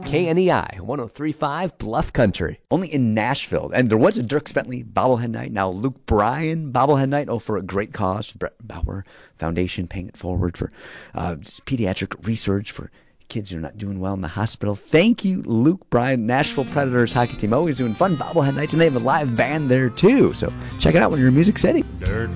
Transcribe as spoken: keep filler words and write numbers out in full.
K N E I, one oh three point five Bluff Country. Only in Nashville. And there was a Dirk Bentley bobblehead night. Now Luke Bryan bobblehead night. Oh, for a great cause. Brett Bauer Foundation paying it forward for uh, pediatric research for kids who are not doing well in the hospital. Thank you, Luke Bryan. Nashville Predators hockey team always doing fun bobblehead nights, and they have a live band there too. So check it out when you're in Music City. Dirt